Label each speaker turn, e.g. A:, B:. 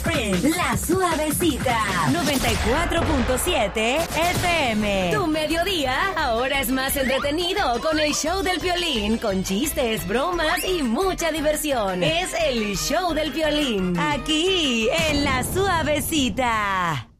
A: Springs, La Suavecita, 94.7 FM. Tu mediodía ahora es más entretenido con el show del Piolín, con chistes, bromas y mucha diversión. Es el show del Piolín, aquí en La Suavecita.